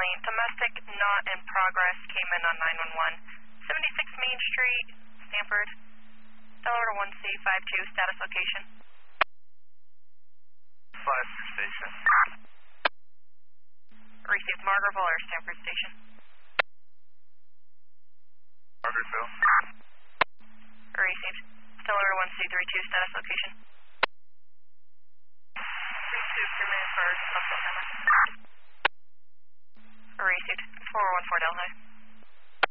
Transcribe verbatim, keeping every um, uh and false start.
complaint. Domestic not in progress came in on nine one one. seventy-six Main Street, Stanford. Delaware one C five two, status location. five station. Received Margaretville or Stanford Station. Margaretville. Received. Delaware one C three two, status location.